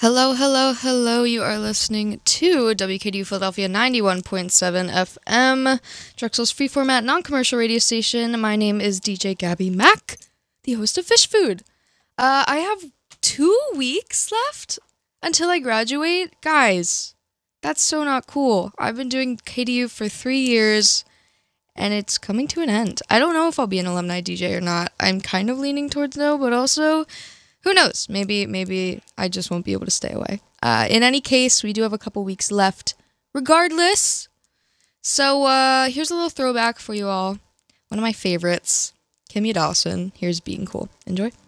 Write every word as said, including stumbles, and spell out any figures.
Hello, hello, hello. You are listening to W K D U Philadelphia ninety-one point seven F M, Drexel's free format non-commercial radio station. My name is D J Gabby Mack, the host of Fish Food. Uh, I have two weeks left until I graduate. Guys, that's so not cool. I've been doing K D U for three years, and it's coming to an end. I don't know if I'll be an alumni D J or not. I'm kind of leaning towards no, but also, who knows? Maybe maybe I just won't be able to stay away. Uh, in any case, we do have a couple weeks left regardless. So uh, here's a little throwback for you all. One of my favorites, Kimya Dawson. Here's Being Cool. Enjoy.